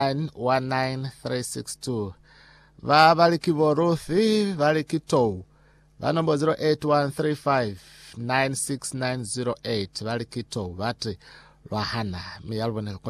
19362 va valikivo Ruthi valikito va nombo 08135 96908 valikito vati lwahana miyaluboneka